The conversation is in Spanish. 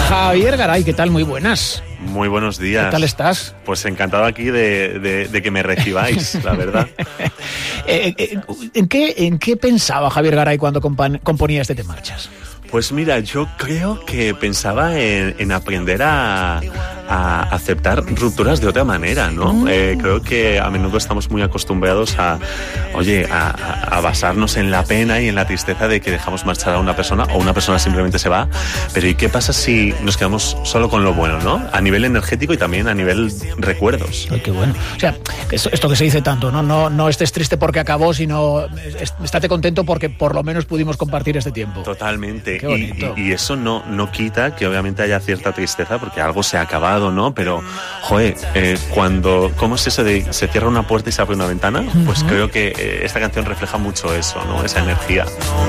Javier Garay, ¿qué tal? Muy buenas. Muy buenos días. ¿Qué tal estás? Pues encantado aquí de que me recibáis, la verdad. ¿En qué pensaba Javier Garay cuando componía este Te Marchas? Pues mira, yo creo que pensaba en aprender a aceptar rupturas de otra manera, ¿no? Creo que a menudo estamos muy acostumbrados a basarnos en la pena y en la tristeza de que dejamos marchar a una persona o una persona simplemente se va. Pero ¿y qué pasa si nos quedamos solo con lo bueno, ¿no? A nivel energético y también a nivel recuerdos. Ay, qué bueno. O sea, esto que se dice tanto, ¿no? No estés triste porque acabó, sino estate contento porque por lo menos pudimos compartir este tiempo. Totalmente. Qué bonito. Y eso no quita que obviamente haya cierta tristeza porque algo se ha acabado, ¿no? Pero, joder, ¿cómo es eso de se cierra una puerta y se abre una ventana? Pues creo que esta canción refleja mucho eso, ¿no? Esa energía.